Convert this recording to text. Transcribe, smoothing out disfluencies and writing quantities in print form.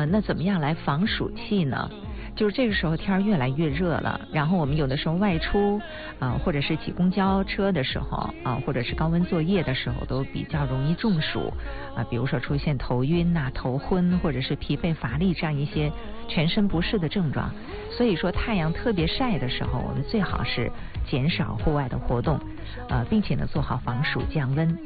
那怎么样来防暑气呢？就是这个时候天儿越来越热了，然后我们有的时候外出或者是挤公交车的时候或者是高温作业的时候都比较容易中暑比如说出现头晕头昏或者是疲惫乏力这样一些全身不适的症状。所以说太阳特别晒的时候，我们最好是减少户外的活动并且呢做好防暑降温。